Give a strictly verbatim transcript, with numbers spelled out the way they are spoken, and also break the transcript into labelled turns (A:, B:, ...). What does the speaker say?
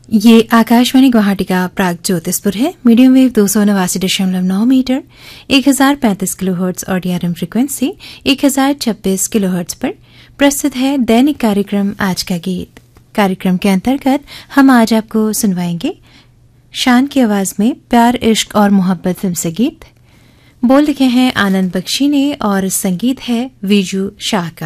A: ये आकाशवाणी गुवाहाटी का प्राग ज्योतिषपुर है। मीडियम वेव दो सौ नवासी दशमलव नौ मीटर एक हजार पैंतीस किलो हर्ट्ज और डीआरएम फ्रिक्वेंसी एक हजार छब्बीस किलो हर्ट्ज पर प्रस्तुत है दैनिक कार्यक्रम आज का गीत। कार्यक्रम के अंतर्गत हम आज आपको सुनवाएंगे शान की आवाज में प्यार इश्क और मोहब्बत फिल्म से गीत। बोल लिखे हैं आनंद बख्शी ने और संगीत है वीजू शाह का।